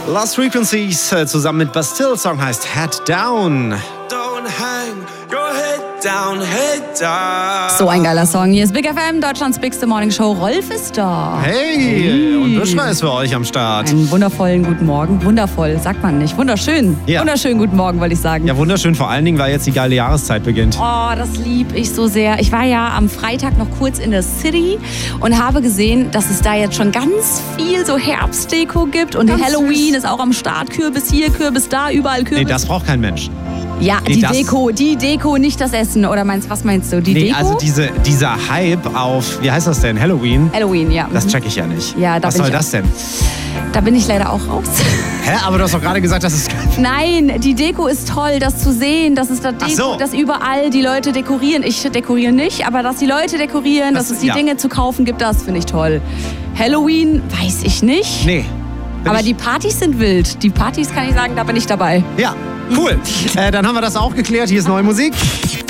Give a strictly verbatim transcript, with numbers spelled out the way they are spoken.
Lost Frequencies äh, zusammen mit Bastille. Song heißt Head Down. Don't hang your head down, head down. So ein geiler Song. Hier ist Big F M, Deutschlands bigste Morning Show. Rolf ist da. Hey, Hey. und Büschner ist für euch am Start. Einen wundervollen guten Morgen. Wundervoll, sagt man nicht. Wunderschön. Ja. Wunderschönen guten Morgen, wollte ich sagen. Ja, wunderschön, vor allen Dingen, weil jetzt die geile Jahreszeit beginnt. Oh, das lieb ich so sehr. Ich war ja am Freitag noch kurz in der City und habe gesehen, dass es da jetzt schon ganz viel so Herbstdeko gibt. Und Ganz Halloween süß. ist auch am Start. Kürbis hier, Kürbis da, überall Kürbis. Nee, das braucht kein Mensch. ja, nee, die das- Deko, die Deko, nicht das Essen. Oder meinst, was meinst du? Die Nee, Deko? also diese, dieser Hype auf, wie heißt das denn, Halloween, Halloween, ja. das Mhm. check ich ja nicht. Ja, da Was bin soll ich das denn? Da bin ich leider auch raus. Hä, aber du hast doch gerade gesagt, das ist... Nein, die Deko ist toll, das zu sehen, dass es da Deko, Ach so. dass überall die Leute dekorieren. Ich dekoriere nicht, aber dass die Leute dekorieren, Das- dass es die ja. Dinge zu kaufen gibt, das finde ich toll. Halloween weiß ich nicht. Nee. Bin Aber ich- die Partys sind wild. Die Partys kann ich sagen, da bin ich dabei. Ja, cool. äh, dann haben wir das auch geklärt. Hier ist neue Musik.